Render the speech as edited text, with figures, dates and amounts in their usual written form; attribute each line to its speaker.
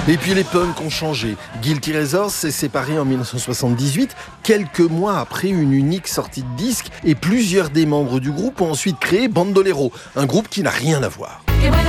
Speaker 1: Et puis les punks ont changé. Guilty Razors s'est séparé en 1978, quelques mois après une unique sortie de disque, et plusieurs des membres du groupe ont ensuite créé Bandolero, un groupe qui n'a rien à voir.